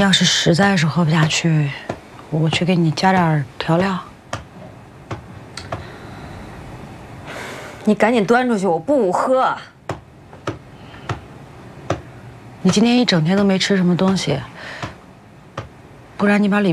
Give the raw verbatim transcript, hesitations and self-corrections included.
要是实在是喝不下去，我去给你加点调料。 你赶紧端出去，我不喝。 你今天一整天都没吃什么东西，不然你把里。